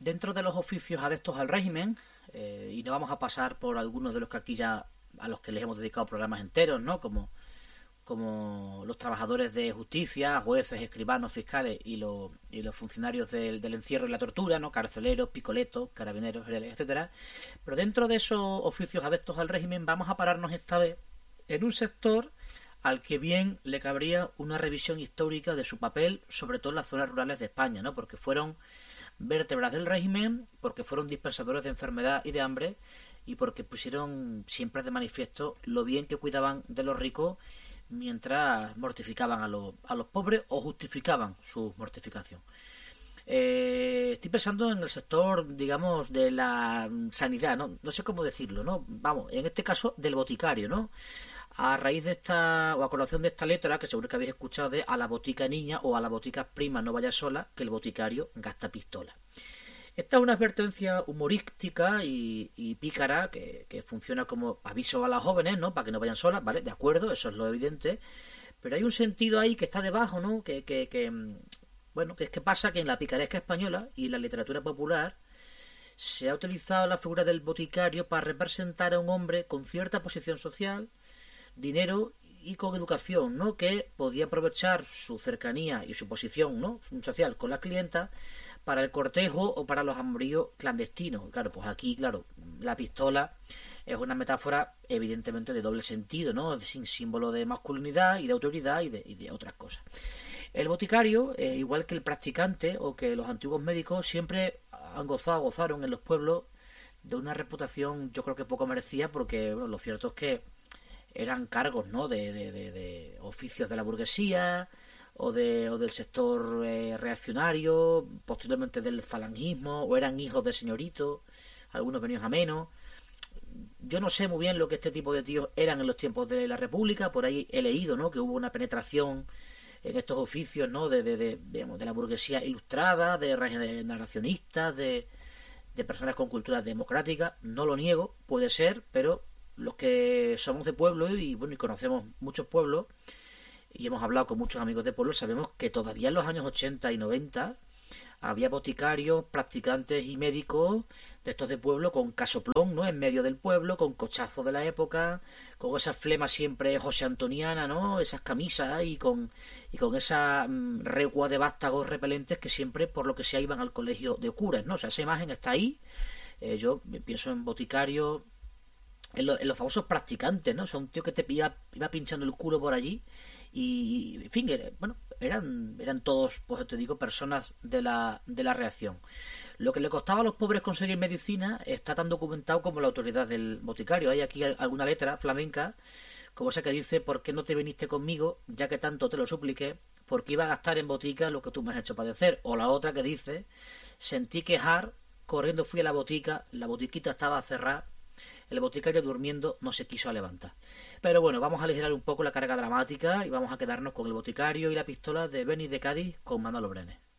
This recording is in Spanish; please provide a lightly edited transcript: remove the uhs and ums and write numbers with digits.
dentro de los oficios adeptos al régimen, y no vamos a pasar por algunos de los que aquí ya, a los que les hemos dedicado programas enteros, ¿no? Como los trabajadores de justicia, jueces, escribanos, fiscales y los funcionarios del encierro y la tortura, ¿no? Carceleros, picoletos, carabineros, etcétera. Pero dentro de esos oficios adeptos al régimen vamos a pararnos esta vez en un sector al que bien le cabría una revisión histórica de su papel, sobre todo en las zonas rurales de España, ¿no? Porque fueron vértebras del régimen, porque fueron dispersadores de enfermedad y de hambre, y porque pusieron siempre de manifiesto lo bien que cuidaban de los ricos mientras mortificaban a los pobres o justificaban su mortificación. Estoy pensando en el sector, digamos, de la sanidad, no sé cómo decirlo, ¿no? Vamos, en este caso del boticario, ¿no? A raíz de esta, o a colación de esta letra, que seguro que habéis escuchado, de a la botica niña o a la botica prima no vaya sola, que el boticario gasta pistola. Esta es una advertencia humorística y pícara que funciona como aviso a las jóvenes, ¿no? Para que no vayan solas, ¿vale? De acuerdo, eso es lo evidente. Pero hay un sentido ahí que está debajo, ¿no? Bueno, que es que pasa que en la picaresca española y en la literatura popular se ha utilizado la figura del boticario para representar a un hombre con cierta posición social, dinero y con educación, ¿no? Que podía aprovechar su cercanía y su posición, ¿no? social con la clienta para el cortejo o para los amoríos clandestinos. Claro, pues aquí, claro, la pistola es una metáfora evidentemente de doble sentido, ¿no? Sin símbolo de masculinidad y de autoridad y de otras cosas. El boticario, igual que el practicante o que los antiguos médicos, siempre gozaron en los pueblos de una reputación, yo creo que poco merecida, porque bueno, lo cierto es que eran cargos, ¿no? de oficios de la burguesía o del sector reaccionario, posteriormente del falangismo, o eran hijos de señoritos, algunos venidos a menos. Yo no sé muy bien lo que este tipo de tíos eran en los tiempos de la República. Por ahí he leído, ¿no? que hubo una penetración en estos oficios, ¿no? digamos, de la burguesía ilustrada, de narracionistas, de personas con cultura democrática. No lo niego, puede ser, pero los que somos de pueblo y bueno, y conocemos muchos pueblos y hemos hablado con muchos amigos de pueblo, sabemos que todavía en los años 80 y 90 había boticarios, practicantes y médicos de estos de pueblo con casoplón, ¿no? En medio del pueblo, con cochazos de la época, con esa flema siempre josé antoniana, ¿no? Esas camisas y con esa regua de vástagos repelentes que siempre, por lo que sea, iban al colegio de curas, ¿no? O sea, esa imagen está ahí. Yo pienso en boticarios, en los famosos practicantes, ¿no? O sea, un tío que iba pinchando el culo por allí y, en fin, eran todos, pues te digo, personas de la reacción. Lo que le costaba a los pobres conseguir medicina está tan documentado como la autoridad del boticario. Hay aquí alguna letra flamenca, como esa que dice: ¿por qué no te viniste conmigo, ya que tanto te lo supliqué? Porque iba a gastar en botica lo que tú me has hecho padecer. O la otra que dice: sentí quejar, corriendo fui a la botica, la botiquita estaba cerrada, el boticario durmiendo no se quiso levantar. Pero bueno, vamos a aligerar un poco la carga dramática y vamos a quedarnos con el boticario y la pistola de Benis de Cádiz con Manolo Brenes.